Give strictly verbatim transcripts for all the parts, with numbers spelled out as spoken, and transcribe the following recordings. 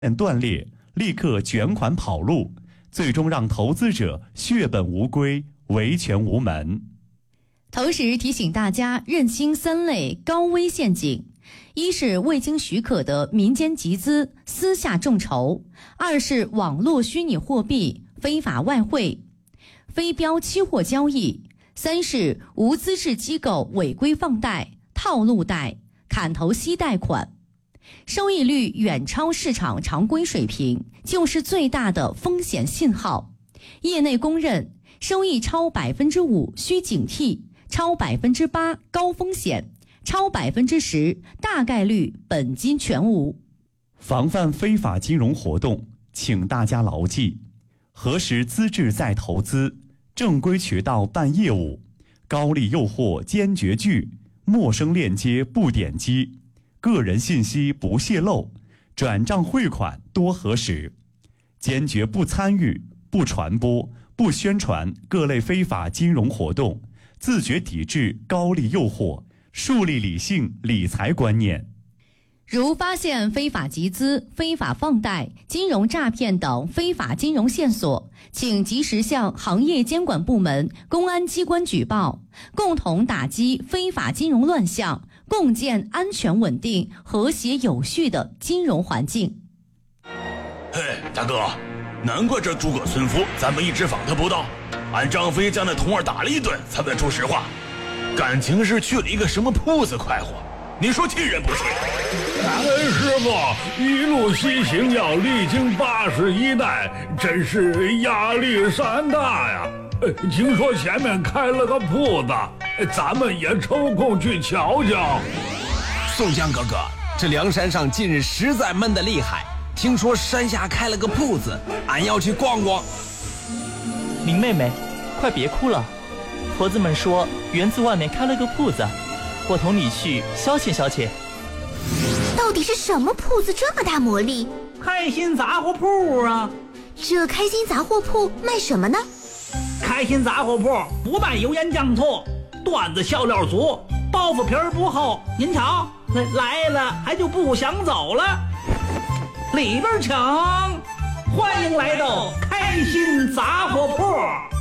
断裂，立刻卷款跑路，最终让投资者血本无归，维权无门。 同时提醒大家认清三类高危陷阱：一是未经许可的民间集资、私下众筹；二是网络虚拟货币、非法外汇、非标期货交易；三是无资质机构违规放贷、套路贷、砍头息贷款。收益率远超市场常规水平，就是最大的风险信号。业内公认，收益超百分之五需警惕，超百分之八高风险，超百分之十大概率本金全无。 防范非法金融活动，请大家牢记：核实资质再投资，正规渠道办业务，高利诱惑坚决拒，陌生链接不点击，个人信息不泄露，转账汇款多核实，坚决不参与、不传播、不宣传各类非法金融活动，自觉抵制高利诱惑，树立理性理财观念。 如发现非法集资、非法放贷、金融诈骗等非法金融线索，请及时向行业监管部门、公安机关举报，共同打击非法金融乱象，共建安全稳定、和谐有序的金融环境。 嘿，大哥，难怪这诸葛孙夫咱们一直访他不到，俺张飞将那童儿打了一顿才问出实话，感情是去了一个什么铺子快活，你说气人不气？ 感恩师傅一路西行，要历经八十一代，真是压力山大呀。听说前面开了个铺子，咱们也抽空去瞧瞧。 宋江哥哥，这梁山上近日实在闷得厉害，听说山下开了个铺子，俺要去逛逛。 林妹妹，快别哭了，婆子们说园子外面开了个铺子，我同你去消遣消遣。 到底是什么铺子这么大魔力？ 开心杂货铺啊！ 这开心杂货铺卖什么呢？ 开心杂货铺不卖油盐酱醋，段子笑料足，包袱皮儿不厚。您瞧，来了还就不想走了。里边请，欢迎来到开心杂货铺。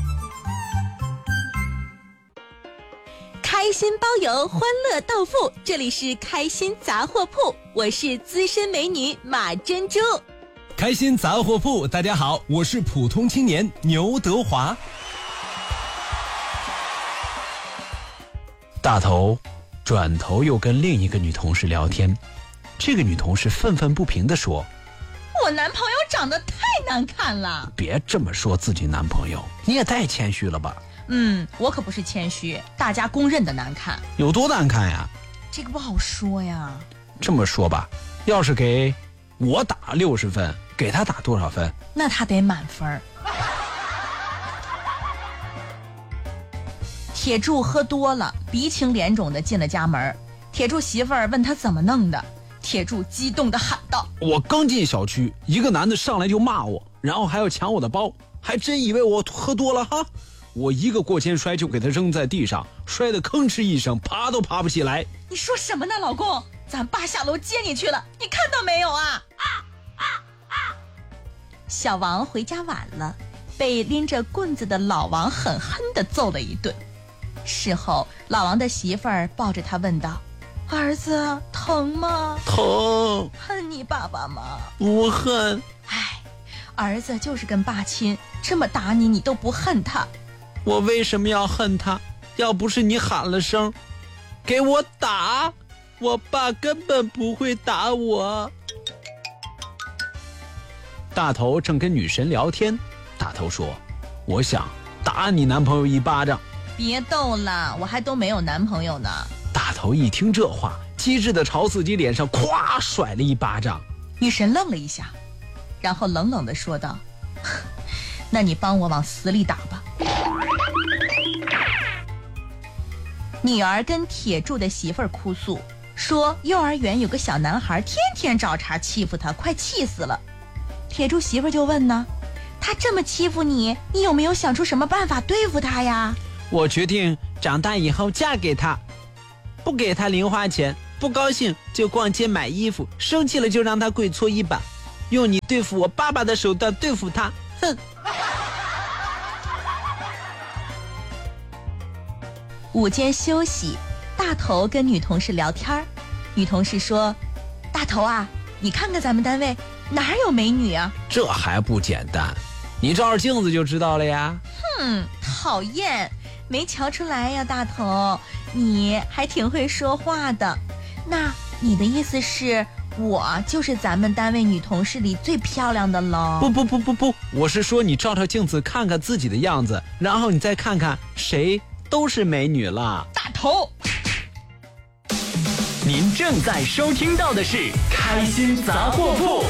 开心包邮，欢乐到付，这里是开心杂货铺，我是资深美女马珍珠。 开心杂货铺，大家好，我是普通青年牛德华。大头转头又跟另一个女同事聊天，这个女同事愤愤不平地说： 我男朋友长得太难看了。 别这么说自己男朋友，你也太谦虚了吧。 嗯，我可不是谦虚，大家公认的难看。 有多难看呀？ 这个不好说呀。 这么说吧，要是给我打六十分，给他打多少分？ 那他得满分。铁柱喝多了，鼻青脸肿的进了家门。铁柱媳妇儿问他怎么弄的，铁柱激动的喊道： 我刚进小区，一个男的上来就骂我，然后还要抢我的包，还真以为我喝多了哈。我一个过肩摔就给他扔在地上，摔得吭哧一声，爬都爬不起来。 你说什么呢，老公？咱爸下楼接你去了，你看到没有啊？啊啊啊！小王回家晚了，被拎着棍子的老王狠狠地揍了一顿。事后，老王的媳妇儿抱着他问道：儿子，疼吗？ 疼。 恨你爸爸吗？ 不恨。 唉，儿子就是跟爸亲，这么打你，你都不恨他。 我为什么要恨他？要不是你喊了声给我打，我爸根本不会打我。大头正跟女神聊天，大头说：我想打你男朋友一巴掌。 别逗了，我还都没有男朋友呢。 大头一听这话，机智的朝自己脸上咵甩了一巴掌。 女神愣了一下，然后冷冷地说道：那你帮我往死里打吧。女儿跟铁柱的媳妇儿哭诉说，幼儿园有个小男孩天天找茬欺负他，快气死了。铁柱媳妇儿就问呢，他这么欺负你，你有没有想出什么办法对付他呀？ 我决定长大以后嫁给他，不给他零花钱，不高兴就逛街买衣服，生气了就让他跪搓衣板。 用你对付我爸爸的手段对付他，哼！ 午间休息，大头跟女同事聊天儿，女同事说：“大头啊，你看看咱们单位哪有美女啊？” 这还不简单，你照着镜子就知道了呀。 哼，讨厌，没瞧出来呀，大头，你还挺会说话的。那你的意思是我就是咱们单位女同事里最漂亮的喽？ 不不不不不，我是说你照照镜子看看自己的样子，然后你再看看谁都是美女了。 大头， 您正在收听到的是《开心杂货铺》。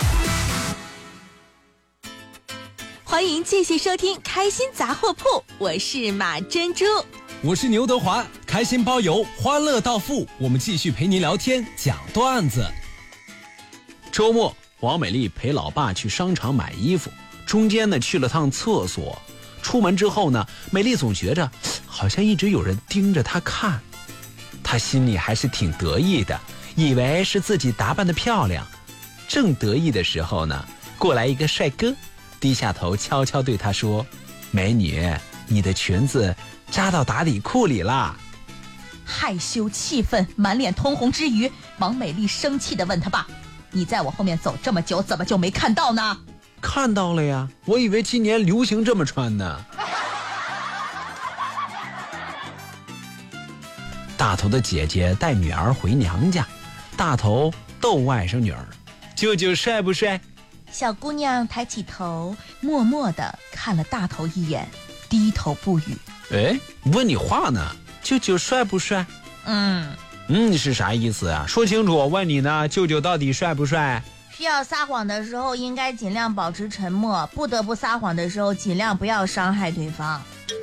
欢迎继续收听《开心杂货铺》，我是马珍珠， 我是牛德华，开心包邮，欢乐到付，我们继续陪您聊天讲段子。 周末，王美丽陪老爸去商场买衣服，中间呢去了趟厕所。出门之后呢，美丽总觉着好像一直有人盯着她看，她心里还是挺得意的，以为是自己打扮得漂亮。正得意的时候呢，过来一个帅哥，低下头悄悄对她说：“美女，你的裙子扎到打底裤里啦。” 害羞气愤满脸通红之余，王美丽生气地问他爸：“你在我后面走这么久，怎么就没看到呢？” 看到了呀，我以为今年流行这么穿呢。大头的姐姐带女儿回娘家，大头逗外甥女儿：“舅舅帅不帅？” 小姑娘抬起头，默默地看了大头一眼，低头不语。 哎，问你话呢，舅舅帅不帅？ 嗯嗯，是啥意思啊？说清楚，我问你呢，舅舅到底帅不帅？ 需要撒谎的时候应该尽量保持沉默，不得不撒谎的时候尽量不要伤害对方。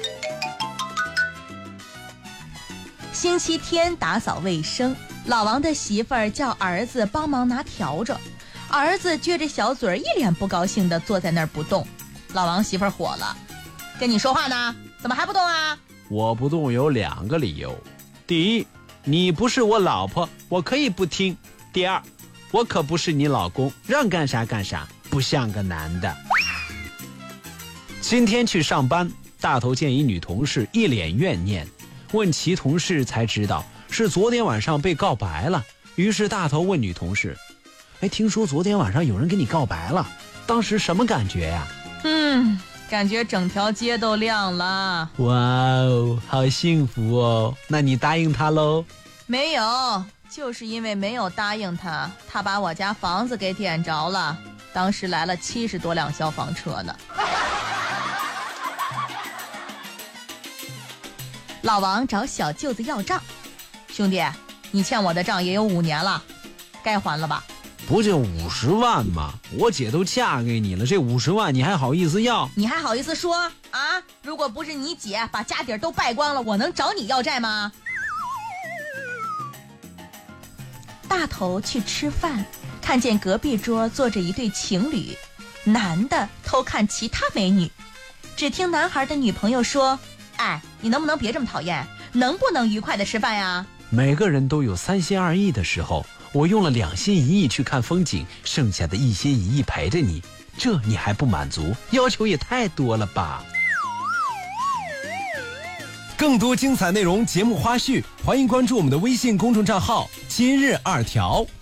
星期天打扫卫生，老王的媳妇儿叫儿子帮忙拿笤帚，儿子撅着小嘴儿，一脸不高兴地坐在那儿不动。老王媳妇儿火了：“跟你说话呢，怎么还不动啊？” 我不动有两个理由：第一，你不是我老婆，我可以不听；第二，我可不是你老公，让干啥干啥，不像个男的。今天去上班，大头见一女同事一脸怨念，问其同事才知道是昨天晚上被告白了。于是大头问女同事：“哎，听说昨天晚上有人跟你告白了，当时什么感觉呀？” 嗯，感觉整条街都亮了。 哇哦，好幸福哦！那你答应他喽？ 没有。就是因为没有答应他，他把我家房子给点着了。当时来了七十多辆消防车呢。老王找小舅子要账：“兄弟，你欠我的账也有五年了，该还了吧？”“ 不就五十万吗？我姐都嫁给你了，这五十万你还好意思要？ 你还好意思说啊？如果不是你姐把家底儿都败光了，我能找你要债吗？”大头去吃饭，看见隔壁桌坐着一对情侣，男的偷看其他美女，只听男孩的女朋友说：“哎，你能不能别这么讨厌？能不能愉快的吃饭呀？” 每个人都有三心二意的时候，我用了两心一意去看风景，剩下的一心一意陪着你，这你还不满足？要求也太多了吧。 更多精彩内容、节目花絮，欢迎关注我们的微信公众账号“今日二条”。